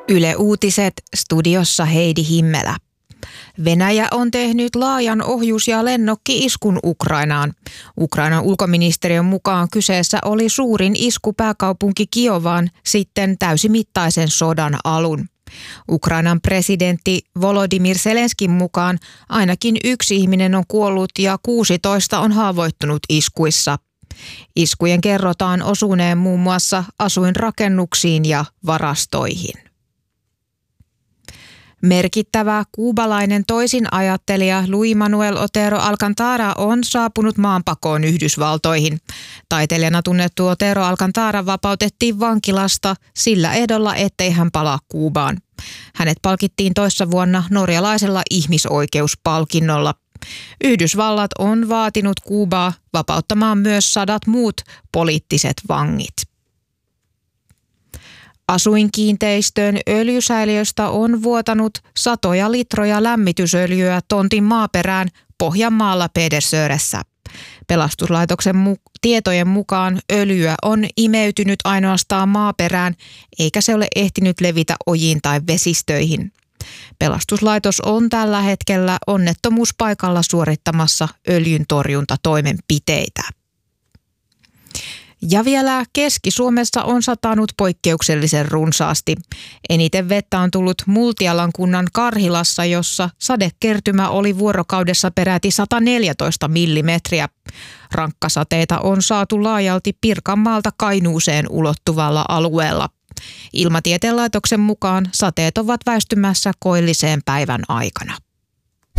Yle Uutiset, studiossa Heidi Himmelä. Venäjä on tehnyt laajan ohjus- ja lennokki-iskun Ukrainaan. Ukrainan ulkoministeriön mukaan kyseessä oli suurin isku pääkaupunki Kiovaan sitten täysimittaisen sodan alun. Ukrainan presidentti Volodymyr Zelenskin mukaan ainakin 1 ihminen on kuollut ja 16 on haavoittunut iskuissa. Iskujen kerrotaan osuneen muun muassa asuinrakennuksiin ja varastoihin. Merkittävä kuubalainen toisinajattelija Luis Manuel Otero Alcantara on saapunut maanpakoon Yhdysvaltoihin. Taiteilijana tunnettu Otero Alcantara vapautettiin vankilasta sillä ehdolla, ettei hän palaa Kuubaan. Hänet palkittiin toissa vuonna norjalaisella ihmisoikeuspalkinnolla. Yhdysvallat on vaatinut Kuubaa vapauttamaan myös 100 muut poliittiset vangit. Asuinkiinteistön öljysäiliöstä on vuotanut satoja litroja lämmitysöljyä tontin maaperään Pohjanmaalla Pedersöressä. Pelastuslaitoksen tietojen mukaan öljyä on imeytynyt ainoastaan maaperään, eikä se ole ehtinyt levitä ojiin tai vesistöihin. Pelastuslaitos on tällä hetkellä onnettomuuspaikalla suorittamassa öljyntorjuntatoimenpiteitä. Ja vielä Keski-Suomessa on satanut poikkeuksellisen runsaasti. Eniten vettä on tullut Multialan kunnan Karhilassa, jossa sadekertymä oli vuorokaudessa peräti 114 millimetriä. Rankkasateita on saatu laajalti Pirkanmaalta Kainuuseen ulottuvalla alueella. Ilmatieteen laitoksen mukaan sateet ovat väistymässä koilliseen päivän aikana.